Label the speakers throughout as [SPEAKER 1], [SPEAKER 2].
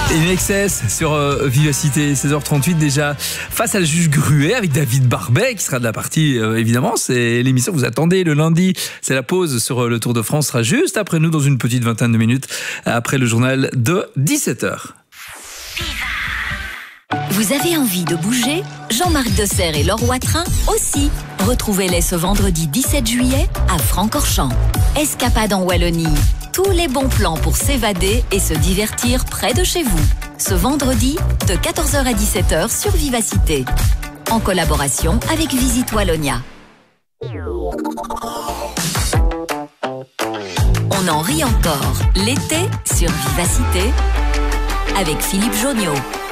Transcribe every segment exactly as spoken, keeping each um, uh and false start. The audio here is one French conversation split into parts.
[SPEAKER 1] In Excess sur euh, Vivacité, seize heures trente-huit déjà, face à la juge Gruet avec David Barbet qui sera de la partie, euh, évidemment. C'est l'émission que vous attendez le lundi. C'est la pause sur euh, le Tour de France, sera juste après nous dans une petite vingtaine de minutes, après le journal de dix-sept heures.
[SPEAKER 2] Vous avez envie de bouger? Jean-Marc Desserre et Laure Watrin aussi. Retrouvez-les ce vendredi dix-sept juillet à Francorchamps. Escapade en Wallonie. Tous les bons plans pour s'évader et se divertir près de chez vous. Ce vendredi, de quatorze heures à dix-sept heures sur Vivacité. En collaboration avec Visite Wallonia. On en rit encore. L'été sur Vivacité avec Philippe Jonniot.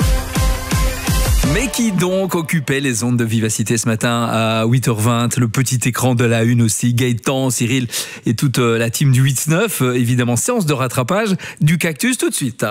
[SPEAKER 1] Mais qui donc occupait les ondes de Vivacité ce matin à huit heures vingt, le petit écran de la une aussi, Gaëtan, Cyril et toute la team du huit neuf, évidemment séance de rattrapage du Cactus tout de suite.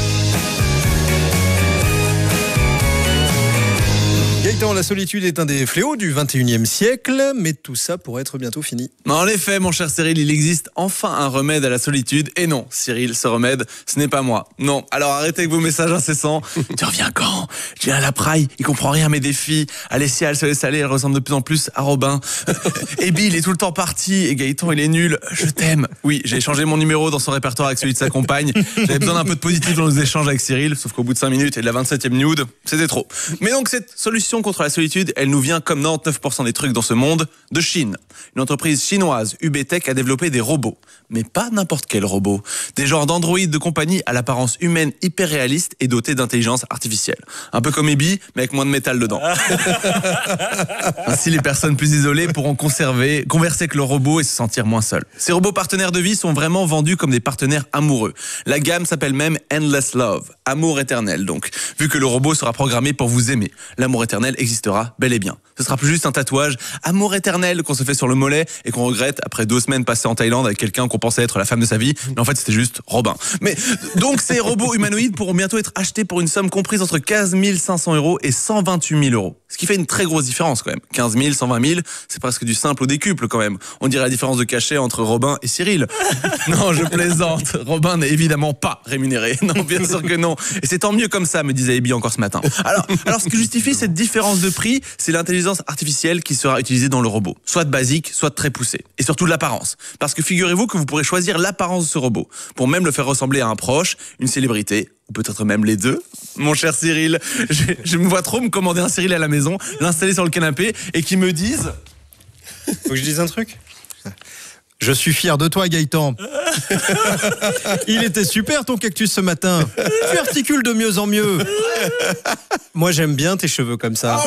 [SPEAKER 3] Gaëtan, la solitude est un des fléaux du vingt et unième siècle, mais tout ça pourrait être bientôt fini.
[SPEAKER 4] En effet, mon cher Cyril, il existe enfin un remède à la solitude. Et non, Cyril, ce remède, ce n'est pas moi. Non, alors arrêtez avec vos messages incessants. Tu reviens quand? Je viens à la praille, il comprend rien à mes défis. Alessia, elle se laisse aller, elle ressemble de plus en plus à Robin. Et Bill est tout le temps parti, et Gaëtan, il est nul. Je t'aime. Oui, j'ai échangé mon numéro dans son répertoire avec celui de sa compagne. J'avais besoin d'un peu de positif dans nos échanges avec Cyril, sauf qu'au bout de cinq minutes et de la vingt-septième nude, c'était trop. Mais donc cette solution contre la solitude, elle nous vient comme quatre-vingt-dix-neuf pour cent des trucs dans ce monde, de Chine. Une entreprise chinoise, U B Tech, a développé des robots. Mais pas n'importe quel robot. Des genres d'androïdes de compagnie à l'apparence humaine hyper réaliste et dotés d'intelligence artificielle. Un peu comme Ebi, mais avec moins de métal dedans. Ainsi, les personnes plus isolées pourront conserver, converser avec le robot et se sentir moins seules. Ces robots partenaires de vie sont vraiment vendus comme des partenaires amoureux. La gamme s'appelle même Endless Love, amour éternel donc, vu que le robot sera programmé pour vous aimer. L'amour éternel existera bel et bien. Ce sera plus juste un tatouage amour éternel qu'on se fait sur le mollet et qu'on regrette après deux semaines passées en Thaïlande avec quelqu'un qu'on pensait être la femme de sa vie, mais en fait c'était juste Robin. Mais donc ces robots humanoïdes pourront bientôt être achetés pour une somme comprise entre quinze mille cinq cents euros et cent vingt-huit mille euros. Ce qui fait une très grosse différence quand même. quinze mille, cent vingt mille, c'est presque du simple au décuple quand même. On dirait la différence de cachet entre Robin et Cyril. Non, je plaisante. Robin n'est évidemment pas rémunéré. Non, bien sûr que non. Et c'est tant mieux comme ça, me disait Ebi encore ce matin. Alors, alors ce qui justifie cette différence de prix, c'est l'intelligence artificielle qui sera utilisée dans le robot. Soit de basique, soit de très poussée. Et surtout de l'apparence. Parce que figurez-vous que vous pourrez choisir l'apparence de ce robot. Pour même le faire ressembler à un proche, une célébrité, ou peut-être même les deux. Mon cher Cyril, je, je me vois trop me commander un Cyril à la maison, l'installer sur le canapé et qu'il me dise...
[SPEAKER 3] Faut que je dise un truc ? Je suis fier de toi, Gaëtan. Il était super ton cactus ce matin. Tu articules de mieux en mieux. Moi, j'aime bien tes cheveux comme ça.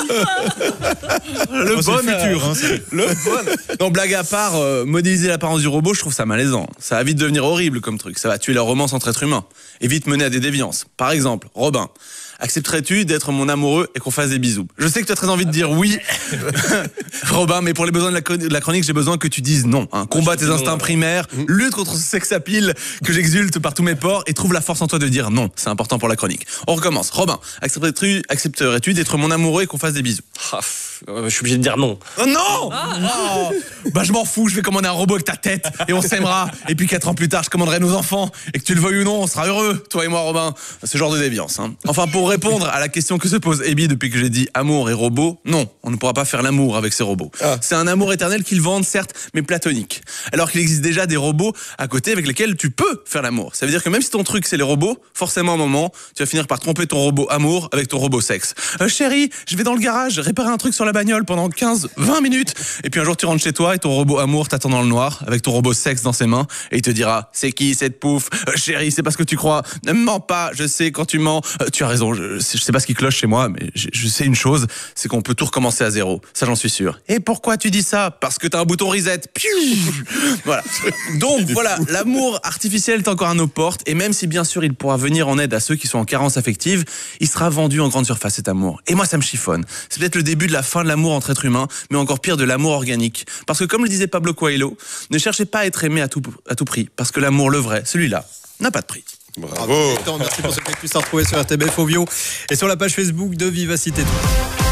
[SPEAKER 4] Le
[SPEAKER 3] oh,
[SPEAKER 4] bon
[SPEAKER 3] le futur, hein,
[SPEAKER 4] le bon. Non, blague à part, euh, modéliser l'apparence du robot, je trouve ça malaisant. Ça va vite devenir horrible comme truc. Ça va tuer la romance entre êtres humains et vite mener à des déviances. Par exemple, Robin, accepterais-tu d'être mon amoureux et qu'on fasse des bisous? Je sais que tu as très envie de dire oui, Robin, mais pour les besoins de la, de la chronique, j'ai besoin que tu dises non. Hein. Combat tes instincts primaires, lutte contre ce sex appeal que j'exulte par tous mes pores et trouve la force en toi de dire non. C'est important pour la chronique. On recommence. Robin, accepterais-tu, accepterais-tu d'être mon amoureux et qu'on fasse des bisous?
[SPEAKER 5] Ah, je suis obligé de dire non.
[SPEAKER 4] Oh non ah, oh. Bah je m'en fous, je vais commander un robot avec ta tête et on s'aimera. Et puis quatre ans plus tard, je commanderai nos enfants et que tu le veuilles ou non, on sera heureux, toi et moi, Robin. Ce genre de déviance. Hein. Enfin, pour répondre à la question que se pose Ebi depuis que j'ai dit amour et robot, non, on ne pourra pas faire l'amour avec ces robots. Ah. C'est un amour éternel qu'ils vendent, certes, mais platonique. Alors qu'il existe déjà des robots à côté avec lesquels tu peux faire l'amour. Ça veut dire que même si ton truc c'est les robots, forcément à un moment, tu vas finir par tromper ton robot amour avec ton robot sexe. Euh, chérie, je vais dans le garage réparer un truc sur la bagnole pendant quinze vingt minutes. Et puis un jour tu rentres chez toi et ton robot amour t'attend dans le noir avec ton robot sexe dans ses mains et il te dira c'est qui cette pouffe? euh, Chérie, c'est pas ce que tu crois. Ne me mens pas, je sais quand tu mens. Euh, tu as raison, je, je sais pas ce qui cloche chez moi, mais je, je sais une chose, c'est qu'on peut tout recommencer à zéro. Ça j'en suis sûr. Et pourquoi tu dis ça? Parce que t'as un bouton reset. Voilà. Donc voilà, l'amour artificiel est encore à nos portes et même si bien sûr il pourra venir en aide à ceux qui sont en carence affective, il sera vendu en grande surface cet amour. Et moi ça me chiffonne. C'est peut-être le début de la fin de l'amour entre êtres humains, mais encore pire de l'amour organique. Parce que comme le disait Pablo Coelho, ne cherchez pas à être aimé à tout, à tout prix, parce que l'amour le vrai, celui-là, n'a pas de prix.
[SPEAKER 3] Bravo. Merci pour ce que tu as retrouvé sur R T B F Ovio et sur la page Facebook de Vivacité.